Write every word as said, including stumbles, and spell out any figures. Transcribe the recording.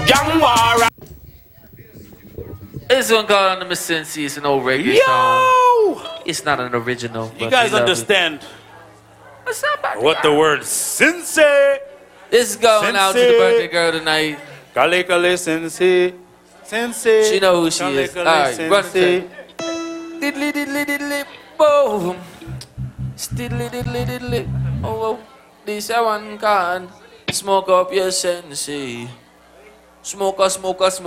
Gang war. This one called Anonymous Sensei. It's an old reggae Yo! song. It's not an original. You but guys we love understand it. What's up, back what the word sensei? This is going out to the Sensei. birthday girl tonight. Kale kale sensei. Sensei. She know who she Kale is. kale Alright, run sensei. it. Diddly diddly diddly boom. Stiddly diddly diddly. Oh, oh. This a one can smoke up your sensei. Smoker, smoker, smoker.